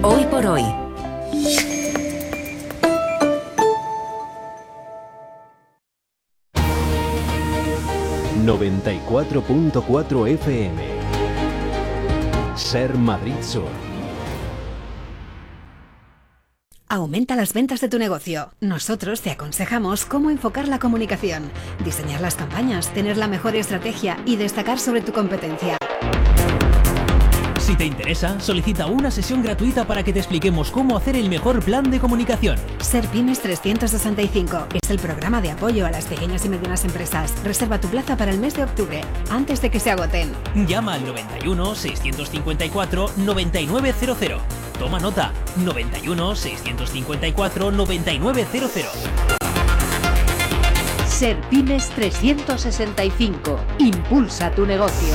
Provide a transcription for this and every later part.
Hoy por hoy. ...94.4 FM... Ser Madrid Sur. Aumenta las ventas de tu negocio. Nosotros te aconsejamos cómo enfocar la comunicación, diseñar las campañas, tener la mejor estrategia y destacar sobre tu competencia. Si te interesa, solicita una sesión gratuita para que te expliquemos cómo hacer el mejor plan de comunicación. Serpymes 365 es el programa de apoyo a las pequeñas y medianas empresas. Reserva tu plaza para el mes de octubre, antes de que se agoten. Llama al 91 654 9900. Toma nota, 91 654 9900. Serpymes 365. Impulsa tu negocio.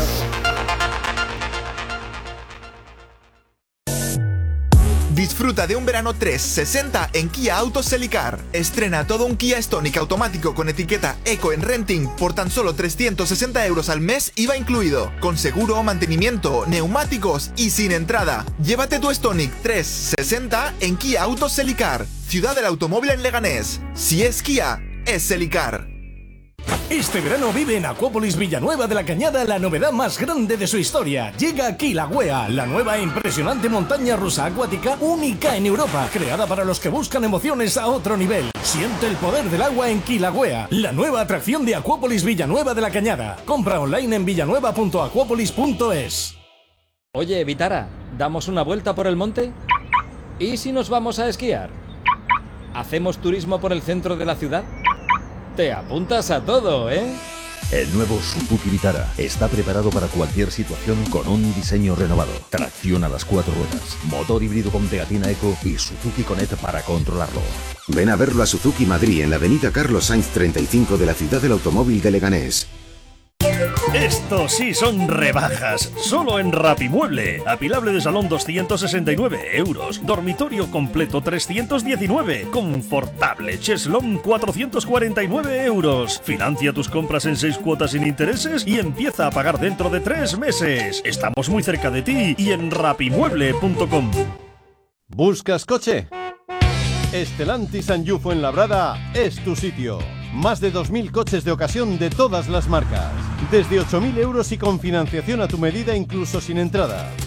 Disfruta de un verano 360 en Kia Autos Celicar. Estrena todo un Kia Stonic automático con etiqueta Eco en renting por tan solo 360 euros al mes, IVA incluido, con seguro, mantenimiento, neumáticos y sin entrada. Llévate tu Stonic 360 en Kia Autos Celicar, ciudad del automóvil en Leganés. Si es Kia, es Celicar. Este verano vive en Acuópolis Villanueva de la Cañada la novedad más grande de su historia. Llega Kilauea, la nueva e impresionante montaña rusa acuática única en Europa, creada para los que buscan emociones a otro nivel. Siente el poder del agua en Kilauea, la nueva atracción de Acuópolis Villanueva de la Cañada. Compra online en villanueva.acuópolis.es. Oye, Vitara, ¿damos una vuelta por el monte? ¿Y si nos vamos a esquiar? ¿Hacemos turismo por el centro de la ciudad? Te apuntas a todo, ¿eh? El nuevo Suzuki Vitara está preparado para cualquier situación con un diseño renovado. Tracción a las 4 ruedas, motor híbrido con pegatina Eco y Suzuki Connect para controlarlo. Ven a verlo a Suzuki Madrid en la avenida Carlos Sainz 35 de la ciudad del automóvil de Leganés. Esto sí son rebajas, solo en Rapimueble. Apilable de salón 269 euros, dormitorio completo 319, confortable cheslón 449 euros. Financia tus compras en 6 cuotas sin intereses y empieza a pagar dentro de 3 meses. Estamos muy cerca de ti y en rapimueble.com. ¿Buscas coche? Stellantis Sanyu Fuenlabrada es tu sitio. Más de 2.000 coches de ocasión de todas las marcas. Desde 8.000 euros y con financiación a tu medida incluso sin entrada.